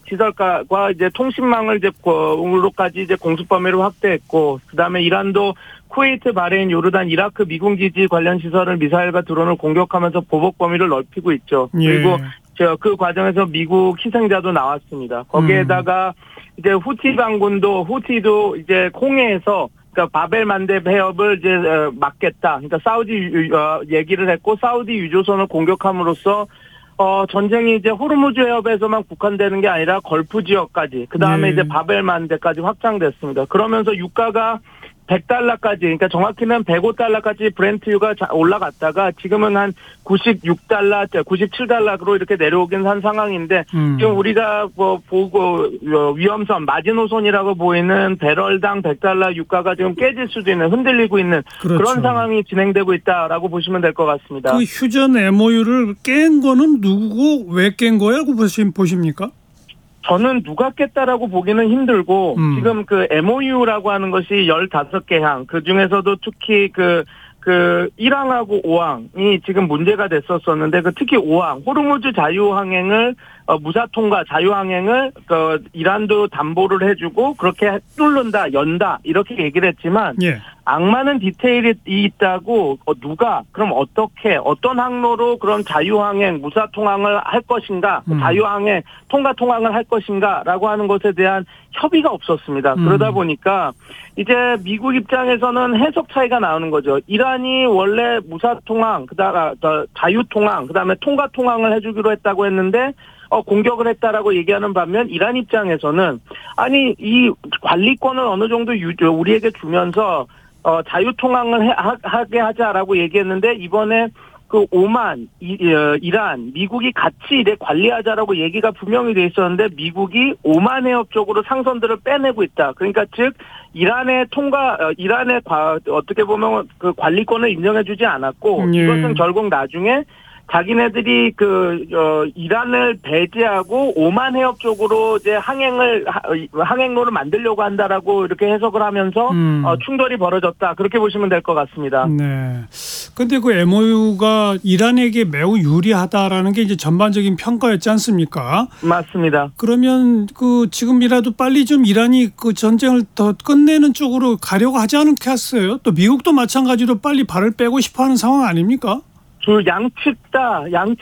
시설과 이제 통신망을 이제 으로까지 이제 공습 범위를 확대했고, 그다음에 이란도 쿠웨이트, 바레인, 요르단, 이라크 미군 기지 관련 시설을 미사일과 드론을 공격하면서 보복 범위를 넓히고 있죠. 예. 그리고 그 과정에서 미국 희생자도 나왔습니다. 거기에다가 이제 후티도 이제 홍해에서 그러니까 바벨 만렙 해협을 이제 막겠다. 그러니까 사우디 얘기를 했고, 사우디 유조선을 공격함으로써 전쟁이 이제 호르무즈 해협에서만 국한되는 게 아니라 걸프 지역까지, 그 다음에 이제 바벨 만렙까지 확장됐습니다. 그러면서 유가가 $100까지, 그러니까 정확히는 $105까지 브렌트유가 올라갔다가 지금은 한 $96, $97로 이렇게 내려오긴 한 상황인데, 지금 우리가 보고 위험선, 마지노선이라고 보이는 배럴당 $100 유가가 지금 깨질 수도 있는, 흔들리고 있는 그렇죠. 그런 상황이 진행되고 있다라고 보시면 될 것 같습니다. 그 휴전 MOU를 깬 거는 누구고 왜 깬 거야고 보십니까? 저는 누가 깼다라고 보기는 힘들고, 지금 그 MOU라고 하는 것이 15개 항, 그 중에서도 특히 그 1항하고 5항이 지금 문제가 됐었었는데, 특히 5항, 호르무즈 자유항행을, 무사통과 자유항행을, 이란도 담보를 해주고, 그렇게 뚫는다, 연다, 이렇게 얘기를 했지만, 예. 악마는 디테일이 있다고, 누가, 그럼 어떻게, 어떤 항로로 그럼 자유항행, 무사통항을 할 것인가, 자유항행, 통과통항을 할 것인가, 라고 하는 것에 대한 협의가 없었습니다. 그러다 보니까, 이제 미국 입장에서는 해석 차이가 나오는 거죠. 이란이 원래 무사통항, 자유통항, 그 다음에 통과통항을 해주기로 했다고 했는데, 공격을 했다라고 얘기하는 반면, 이란 입장에서는, 아니, 이 관리권을 어느 정도 우리에게 주면서, 자유통항을 하게 하자라고 얘기했는데, 이번에 그 오만, 이란, 미국이 같이 이래 관리하자라고 얘기가 분명히 돼 있었는데, 미국이 오만 해협 쪽으로 상선들을 빼내고 있다. 그러니까 즉, 이란의 어떻게 보면 그 관리권을 인정해주지 않았고, 이것은 결국 나중에 자기네들이 이란을 배제하고 오만 해협 쪽으로 이제 항행로를 만들려고 한다라고 이렇게 해석을 하면서 충돌이 벌어졌다. 그렇게 보시면 될 것 같습니다. 네. 근데 그 MOU가 이란에게 매우 유리하다라는 게 이제 전반적인 평가였지 않습니까? 맞습니다. 그러면 지금이라도 빨리 좀 이란이 그 전쟁을 더 끝내는 쪽으로 가려고 하지 않겠어요? 또 미국도 마찬가지로 빨리 발을 빼고 싶어 하는 상황 아닙니까? 양측 다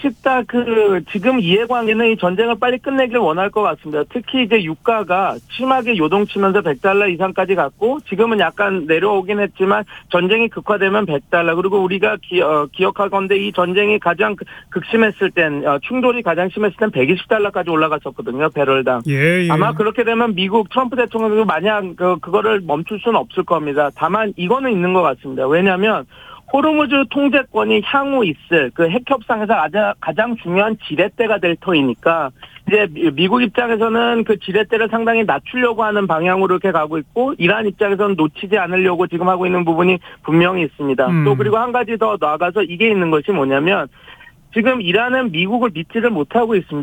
지금 이해관계는 이 전쟁을 빨리 끝내길 원할 것 같습니다. 특히 이제 유가가 심하게 요동치면서 $100 이상까지 갔고, 지금은 약간 내려오긴 했지만 전쟁이 극화되면 $100, 그리고 우리가 기억할 건데, 이 전쟁이 가장 극심했을 땐, 충돌이 가장 심했을 땐 $120까지 올라갔었거든요, 배럴당. 예. 아마 그렇게 되면 미국 트럼프 대통령도 마냥 그거를 멈출 수는 없을 겁니다. 다만 이거는 있는 것 같습니다. 왜냐하면 호르무즈 통제권이 향후 있을 그 핵 협상에서 가장 중요한 지렛대가 될 터이니까, 이제 미국 입장에서는 그 지렛대를 상당히 낮추려고 하는 방향으로 이렇게 가고 있고, 이란 입장에서는 놓치지 않으려고 지금 하고 있는 부분이 분명히 있습니다. 또 그리고 한 가지 더 나아가서 이게 있는 것이 뭐냐면, 지금 이란은 미국을 믿지를 못하고 있습니다.